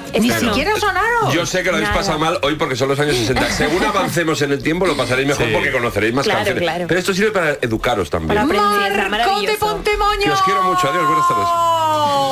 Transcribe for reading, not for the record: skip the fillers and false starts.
Ni siquiera sonaros. Yo sé que lo habéis pasado mal hoy porque son los años 60. Según avancemos en el tiempo lo pasaréis mejor porque conoceréis más canciones. Claro. Pero esto sirve para educaros también. Para aprender, Marco de Pontemoño. Que os quiero mucho. Adiós, buenas tardes.